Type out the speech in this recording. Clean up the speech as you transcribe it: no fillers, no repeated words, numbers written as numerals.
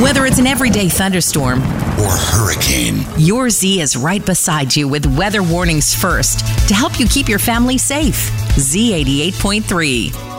Whether it's an everyday thunderstorm or hurricane, your Z is right beside you with weather warnings first to help you keep your family safe. Z88.3.